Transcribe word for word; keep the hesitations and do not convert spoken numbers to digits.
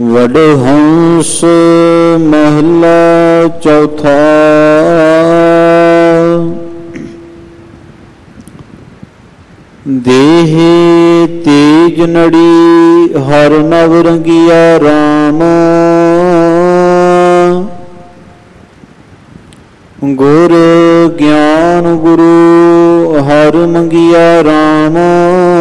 ਵਡਹੰਸ ਮਹਲਾ ਚੌਥਾ। ਦੇਹ ਤੇਜ ਨੜੀ ਹਰ ਨਵ ਰੰਗੀਆ ਰਾਮ। ਗੁਰ ਗਿਆਨ ਗੁਰੂ ਹਰ ਮੰਗਿਆ ਰਾਮ।